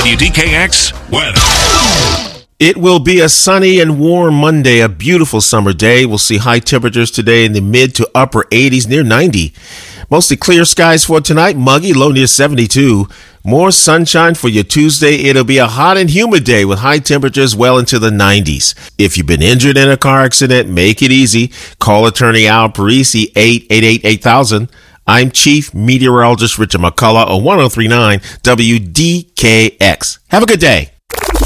WDKX weather. It will be a sunny and warm Monday, a beautiful summer day. We'll see high temperatures today in the mid to upper 80s, near 90. Mostly clear skies for tonight, muggy, low near 72. More sunshine for your Tuesday. It'll be a hot and humid day with high temperatures well into the 90s. If you've been injured in a car accident, make it easy. Call attorney Al Parisi, 888-8000. I'm Chief Meteorologist Richard McCullough on 1039 WDKX. Have a good day.